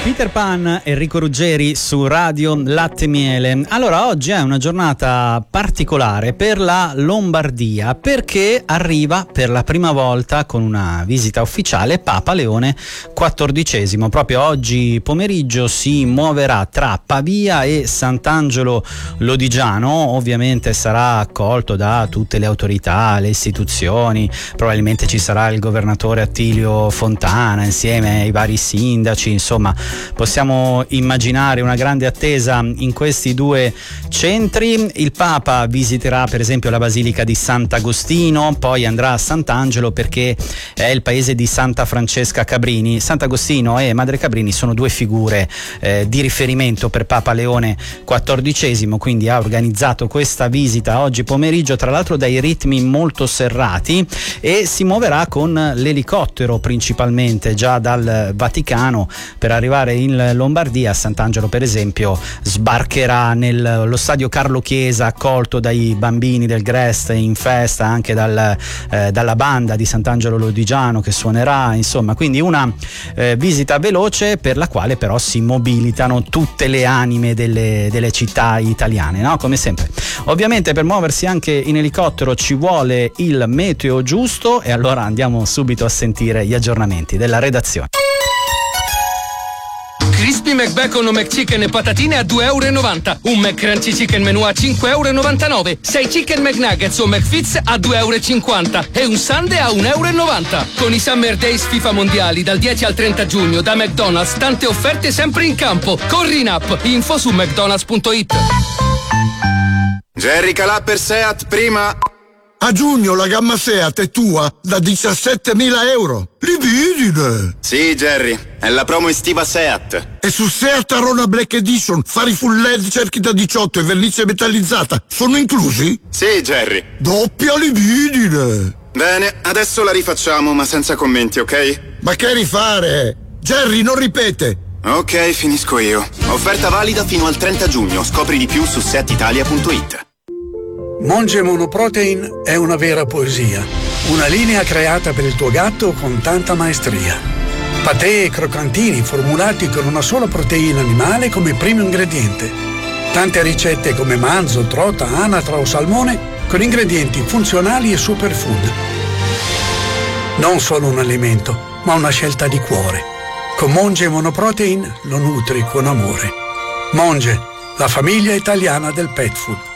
Peter Pan, Enrico Ruggeri su Radio Latte e Miele. Allora, oggi è una giornata particolare per la Lombardia perché arriva per la prima volta con una visita ufficiale Papa Leone XIV. Proprio oggi pomeriggio si muoverà tra Pavia e Sant'Angelo Lodigiano. Ovviamente sarà accolto da tutte le autorità, le istituzioni, probabilmente ci sarà il governatore Attilio Fontana insieme ai vari sindaci, insomma possiamo immaginare una grande attesa in questi due centri. Il Papa visiterà per esempio la Basilica di Sant'Agostino, poi andrà a Sant'Angelo perché è il paese di Santa Francesca Cabrini. Sant'Agostino e Madre Cabrini sono due figure di riferimento per Papa Leone XIV, quindi ha organizzato questa visita oggi pomeriggio, tra l'altro dai ritmi molto serrati, e si muoverà con l'elicottero principalmente già dal Vaticano per arrivare in Lombardia. A Sant'Angelo per esempio sbarcherà nello stadio Carlo Chiesa, accolto dai bambini del Grest in festa, anche dalla banda di Sant'Angelo Lodigiano che suonerà, insomma, quindi una visita veloce per la quale però si mobilitano tutte le anime delle città italiane, no? Come sempre. Ovviamente per muoversi anche in elicottero ci vuole il meteo giusto, e allora andiamo subito a sentire gli aggiornamenti della redazione. Crispy McBacon o McChicken e patatine a €2,90. Un McCrunchy Chicken Menù a €5,99. 6 Chicken McNuggets o McFits a €2,50. E un Sundae a €1,90. Con i Summer Days FIFA Mondiali dal 10 al 30 giugno da McDonald's, tante offerte sempre in campo. Corri in app, info su mcdonalds.it. Jerry Calà per Seat prima. A giugno la gamma Seat è tua da €17.000. Libidine! Sì, Jerry, è la promo estiva Seat. E su Seat Arona Black Edition, fari full LED, cerchi da 18 e vernice metallizzata sono inclusi? Sì, Jerry. Doppia libidine! Bene, adesso la rifacciamo, ma senza commenti, ok? Ma che rifare? Jerry, non ripete! Ok, finisco io. Offerta valida fino al 30 giugno. Scopri di più su seatitalia.it. Monge Monoprotein è una vera poesia, una linea creata per il tuo gatto con tanta maestria. Patè e croccantini formulati con una sola proteina animale come primo ingrediente. Tante ricette come manzo, trota, anatra o salmone con ingredienti funzionali e superfood. Non solo un alimento, ma una scelta di cuore. Con Monge Monoprotein lo nutri con amore. Monge, la famiglia italiana del pet food.